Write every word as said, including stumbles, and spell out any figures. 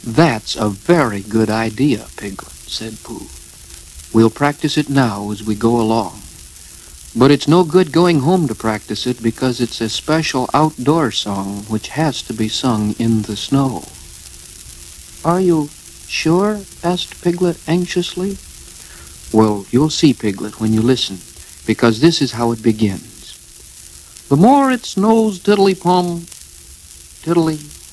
That's a very good idea, Piglet, said Pooh. We'll practice it now as we go along. But it's no good going home to practice it because it's a special outdoor song which has to be sung in the snow. Are you sure? Asked Piglet anxiously. Well, you'll see, Piglet, when you listen, because this is how it begins. The more it snows, tiddly-pom, tiddly